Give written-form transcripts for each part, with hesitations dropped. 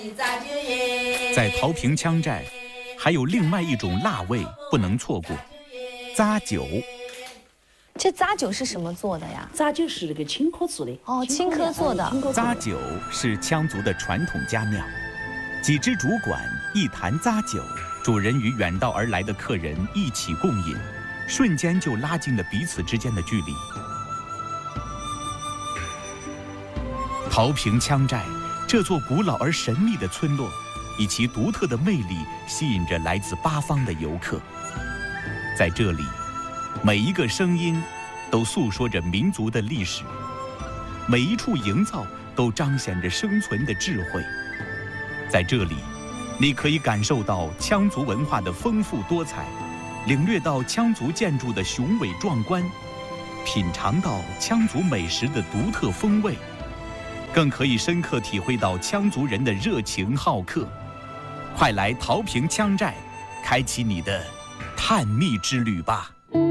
在桃坪羌寨，还有另外一种辣味不能错过——咂酒。 这咂酒是什么做的呀？ 咂酒是那个青稞做的。 哦，青稞做的。 咂酒是羌族的传统佳酿，几只竹管，一坛咂酒，主人与远道而来的客人一起共饮，瞬间就拉近了彼此之间的距离。桃坪羌寨这座古老而神秘的村落，以其独特的魅力吸引着来自八方的游客。在这里，每一个声音都诉说着民族的历史，每一处营造都彰显着生存的智慧。在这里，你可以感受到羌族文化的丰富多彩，领略到羌族建筑的雄伟壮观，品尝到羌族美食的独特风味，更可以深刻体会到羌族人的热情好客。快来桃坪羌寨，开启你的探秘之旅吧！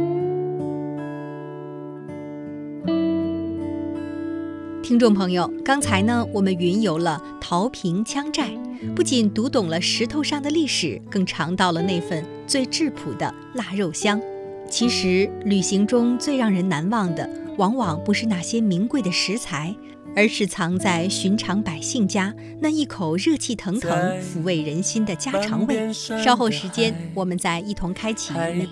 听众朋友，刚才呢，我们云游了桃坪羌寨，不仅读懂了石头上的历史，更尝到了那份最质朴的腊肉香。其实，旅行中最让人难忘的，往往不是那些名贵的食材，而是藏在寻常百姓家那一口热气腾腾、抚慰人心的家常味。稍后时间，我们再一同开启